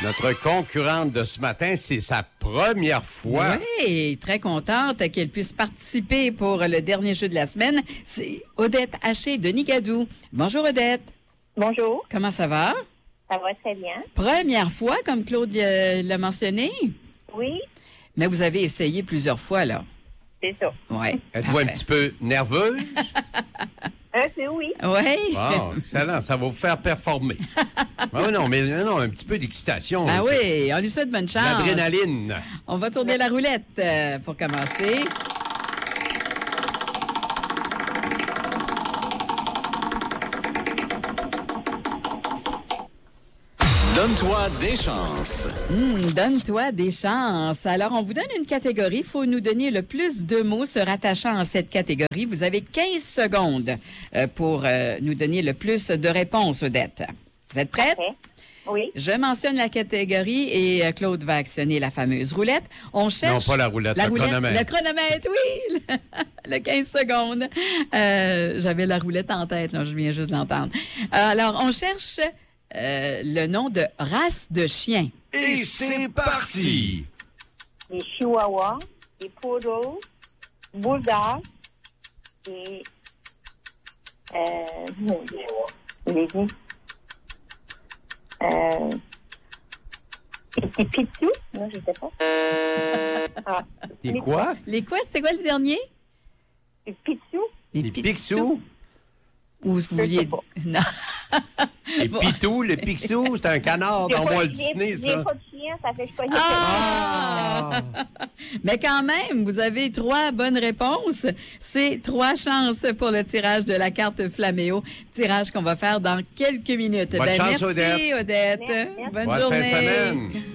Notre concurrente de ce matin, c'est sa première fois. Oui, très contente qu'elle puisse participer pour le dernier jeu de la semaine. C'est Odette Haché de Nigadou. Bonjour Odette. Bonjour. Comment ça va? Ça va très bien. Première fois, comme Claude l'a mentionné? Oui, Mais vous avez essayé plusieurs fois, là. c'est ça. Oui. Êtes-vous un petit peu nerveuse? Un peu, oui. Oui. Bon, excellent, ça va vous faire performer. Non, un petit peu d'excitation. Ben ça. oui, on lui souhaite bonne chance. L'adrénaline. On va tourner la roulette pour commencer. Donne-toi des chances. Donne-toi des chances. Alors, on vous donne une catégorie. Il faut nous donner le plus de mots se rattachant à cette catégorie. Vous avez 15 secondes pour nous donner le plus de réponses, Odette. Vous êtes prête? Parfait. Oui. Je mentionne la catégorie et Claude va actionner la fameuse roulette. On cherche... Non, pas la roulette, le chronomètre. Le chronomètre, oui! Le 15 secondes. J'avais la roulette en tête, là, je viens juste de l'entendre. Alors, on cherche le nom de race de chien. Et c'est parti! Les chihuahuas, les poodles, bulldogs et... les petits pitous? Non, je ne sais pas. Ah, Et quoi? Les quoi? C'était quoi le dernier? les pitous? Les Picsou? Ou vous vouliez dire... Non. Les Pitou, le Picsou, c'est un canard dans Walt Disney, J'ai ça. pas de chien, ça fait que je connais Ah! Mais quand même, vous avez 3 bonnes réponses. C'est 3 chances pour le tirage de la carte Flaméo. Tirage qu'on va faire dans quelques minutes. Bonne chance, merci, Odette. Odette. Merci. Bonne Bonne journée. fin de semaine.